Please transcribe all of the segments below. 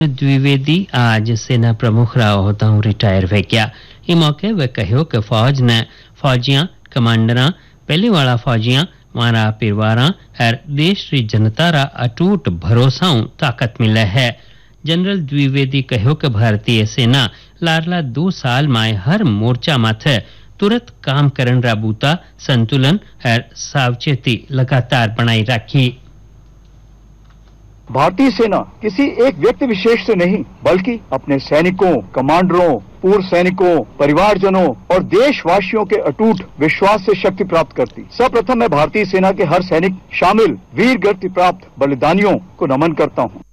द्विवेदी आज सेना प्रमुख रहा होता हूँ रिटायर वे गया। ये मौके वे कहो कि फौज ने फौजियां कमांडरा पहले वाला फौजियां मारा पिरवारा और देश री जनता रा अटूट भरोसा ताकत मिले है। जनरल द्विवेदी कहो कि भारतीय सेना लारला 2 साल में हर मोर्चा माथे तुरंत काम करन रा बूता संतुलन और सावचेती लगातार बनाई राखी। भारतीय सेना किसी एक व्यक्ति विशेष से नहीं बल्कि अपने सैनिकों, कमांडरों, पूर्व सैनिकों, परिवारजनों और देशवासियों के अटूट विश्वास से शक्ति प्राप्त करती। सर्वप्रथम मैं भारतीय सेना के हर सैनिक शामिल वीर गति प्राप्त बलिदानियों को नमन करता हूँ।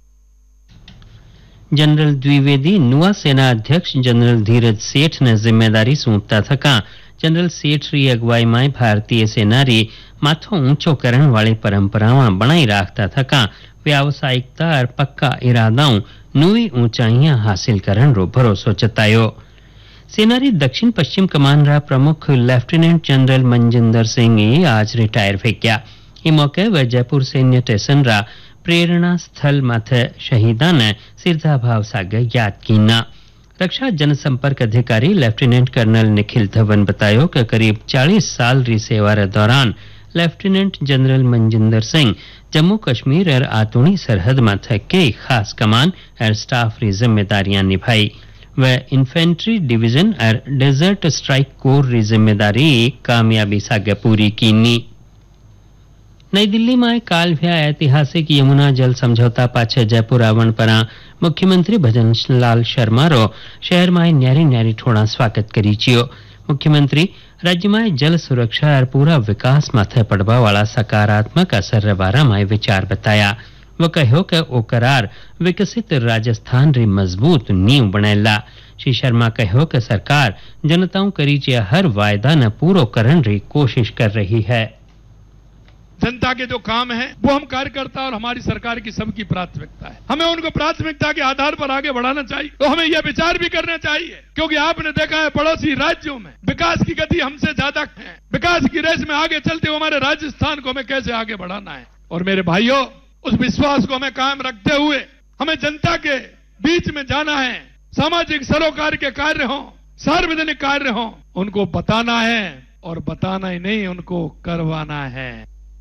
जनरल द्विवेदी नुआ सेना अध्यक्ष जनरल धीरज सेठ ने जिम्मेदारी सौंपता थका। जनरल सेठ री अगुवाई में भारतीय सेना री माथो ऊंचो करण वाली परंपरावां बनाई राखता थका। व्यावसायिकता और पक्का इरादाओं नई ऊंचाइयां हासिल करन रो भरोसो जतायो। सेना री दक्षिण पश्चिम कमान रा प्रमुख लेफ्टिनेंट जनरल मनजिंदर सिंह आज रिटायर वे गया। ये मौके वे जयपुर सैन्य स्टेशन रा प्रेरणा स्थल माथे शहीदा ने सिरधा भाव सागे याद कीना। रक्षा जनसंपर्क अधिकारी लेफ्टिनेंट कर्नल निखिल धवन बतायो कि करीब 40 साल री सेवा रे दौरान लेफ्टिनेंट जनरल मनजिंदर सिंह जम्मू कश्मीर और आतूनी सरहद माथे कई खास कमान और स्टाफ री जिम्मेदारियां निभाई। वह इन्फेंट्री डिवीजन और डेजर्ट स्ट्राइक कोर री जिम्मेदारी कामयाबी सागे पूरी कीनी। नई दिल्ली में काल भ्या ऐतिहासिक यमुना जल समझौता पाछे जयपुर आवण परा मुख्यमंत्री भजन लाल शर्मा रो शहर में न्यारी न्यारी ठोड़ा स्वागत करी छियो। मुख्यमंत्री राज्य में जल सुरक्षा और पूरा विकास माथे पड़वा वाला सकारात्मक असर बारा में विचार बताया। वो कहो कि ओ करार विकसित राजस्थान री मजबूत नींव बनेला। श्री शर्मा कहो कि सरकार जनताओं करी हर वायदा न पूरो करन री कोशिश कर रही है। जनता के जो काम है वो हम कार्यकर्ता और हमारी सरकार की सबकी प्राथमिकता है। हमें उनको प्राथमिकता के आधार पर आगे बढ़ाना चाहिए। तो हमें यह विचार भी करना चाहिए क्योंकि आपने देखा है पड़ोसी राज्यों में विकास की गति हमसे ज्यादा है। विकास की रेस में आगे चलते हुए हमारे राजस्थान को हमें कैसे आगे बढ़ाना है। और मेरे भाइयों, उस विश्वास को हमें कायम रखते हुए हमें जनता के बीच में जाना है। सामाजिक सरोकार के कार्य हों, सार्वजनिक कार्य हों, उनको बताना है और बताना ही नहीं, उनको करवाना है।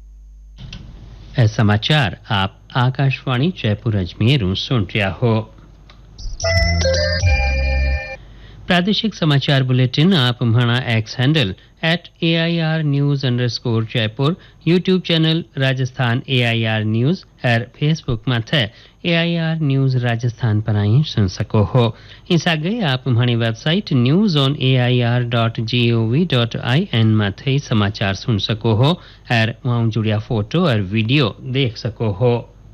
समाचार आप आकाशवाणी जयपुर अजमेर सुन रहा हो। प्रादेशिक समाचार बुलेटिन आप हमारा x handle @AIR News_ Jaipur, YouTube channel Rajasthan AIR news और फेसबुक माथे AIR न्यूज राजस्थान पर आई सुन सको हो। इस आगे आप हमारी वेबसाइट news.air.gov.in माथे समाचार सुन सको हो और वहाँ जुड़िया फोटो और वीडियो देख सको हो।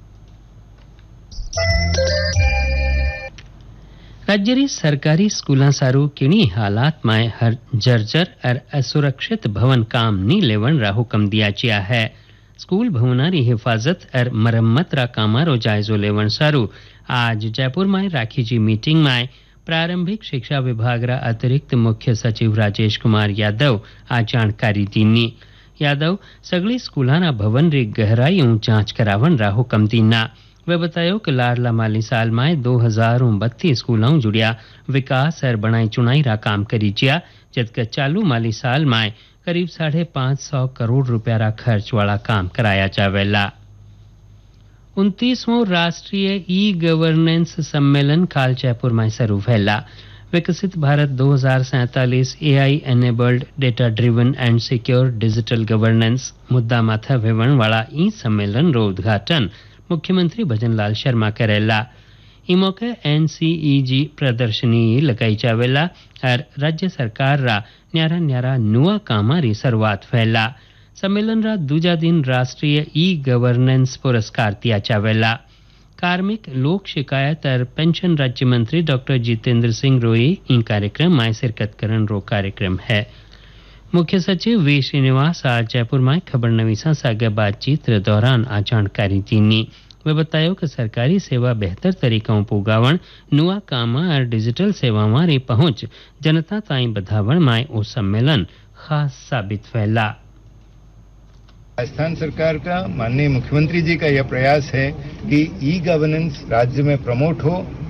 राज्य री सरकारी स्कूलों सारू किणी हालात में हर जर्जर और असुरक्षित भवन काम नी लेवन रा हुक्म दिया गया है। स्कूल भवना री हिफाजत और मरम्मत रा कामा रो जायजो लेवन सारू आज जयपुर में राखी जी मीटिंग में प्रारंभिक शिक्षा विभाग रा अतिरिक्त मुख्य सचिव राजेश कुमार यादव आ जानकारी दीनी। यादव सगली स्कूलाना भवन री गहराई जांच करावन रा हुक्म दीना। वे बतायो कि लारला माली साल में 2032 स्कूलों जुड़िया विकास और बनाई चुनाई रा काम करी जिया, जबकि चालू माली साल में करीब 550 करोड़ रुपया रा खर्च वाला काम कराया जावेला। 29वां राष्ट्रीय ई गवर्नेंस सम्मेलन काल जयपुर में शुरू भेला। विकसित Bharat 2047 AI enabled data driven and secure digital governance मुद्दा माथा भेवण वाला ई सम्मेलन रो उद्घाटन मुख्यमंत्री भजन लाल शर्मा करेला। ई मौके NCEG प्रदर्शनी लगाई जावेला और राज्य सरकार रा न्यारा न्यारा नुआ कामा री शुरुआत फैला। सम्मेलन रा दूजा दिन राष्ट्रीय ई गवर्नेंस पुरस्कार दिया जावेला। कार्मिक लोक शिकायत और पेंशन राज्य मंत्री डॉक्टर जितेंद्र सिंह रोई इन कार्यक्रम में शिरकत करन रो कार्यक्रम है। मुख्य सचिव वी श्रीनिवास आज जयपुर में खबर नवीसा सागे बातचीत दौरान आ जानकारी दीनी। वे बतायो कि सरकारी सेवा बेहतर तरीकों पुगावण नुआ कामा और डिजिटल सेवावां री पहुंच जनता ताईं बधावण में ओ सम्मेलन खास साबित फैला। राजस्थान सरकार का माननीय मुख्यमंत्री जी का यह प्रयास है कि ई गवर्नेंस राज्य में प्रमोट हो